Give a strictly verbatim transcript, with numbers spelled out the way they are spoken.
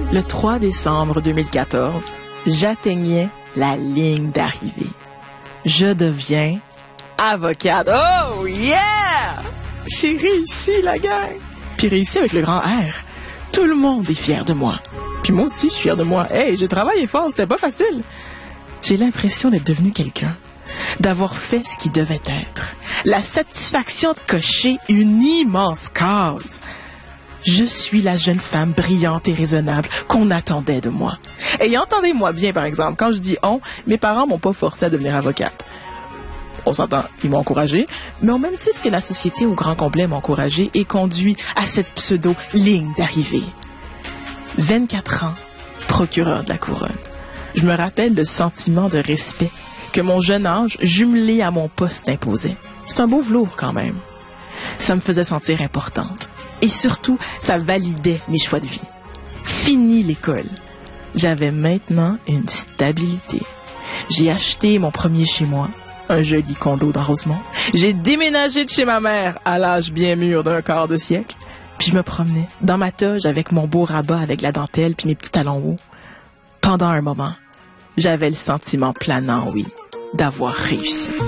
Le trois décembre deux mille quatorze, j'atteignais la ligne d'arrivée. Je deviens avocate. Oh yeah! J'ai réussi, la gang! Puis réussi avec le grand R. Tout le monde est fier de moi. Puis moi aussi, je suis fier de moi. Hey, j'ai travaillé fort, c'était pas facile. J'ai l'impression d'être devenu quelqu'un, d'avoir fait ce qui devait être. La satisfaction de cocher une immense case. Je suis la jeune femme brillante et raisonnable qu'on attendait de moi. Et entendez-moi bien, par exemple, quand je dis « on », mes parents m'ont pas forcé à devenir avocate. On s'entend, ils m'ont encouragé, mais au même titre que la société au grand complet m'a encouragé et conduit à cette pseudo-ligne d'arrivée. vingt-quatre ans, procureur de la couronne. Je me rappelle le sentiment de respect que mon jeune âge, jumelé à mon poste, imposait. C'est un beau velours quand même. Ça me faisait sentir importante. Et surtout, ça validait mes choix de vie. Fini l'école. J'avais maintenant une stabilité. J'ai acheté mon premier chez moi, un joli condo dans Rosemont. J'ai déménagé de chez ma mère à l'âge bien mûr d'un quart de siècle. Puis je me promenais dans ma toge avec mon beau rabat avec la dentelle puis mes petits talons hauts. Pendant un moment, j'avais le sentiment planant, oui, d'avoir réussi.